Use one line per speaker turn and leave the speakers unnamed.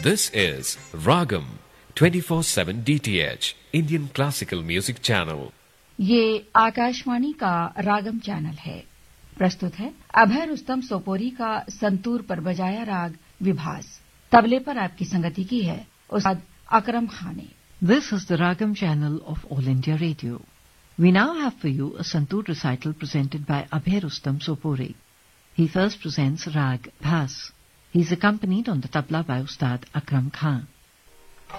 This is Ragam 24/7 DTH Indian Classical Music Channel.
ये आकाशवाणी का रागम channel है। प्रस्तुत है अभय रुस्तम सोपोरी का संतूर पर बजाया राग विभास। तबले पर आपकी संगति की है उस्ताद अकरम खान ने।
This is the Ragam channel of All India Radio. We now have for you a santoor recital presented by Abhay Rustam Sopori. He first presents Rag Bhas. He is accompanied on the tabla by Ustad Akram Khan.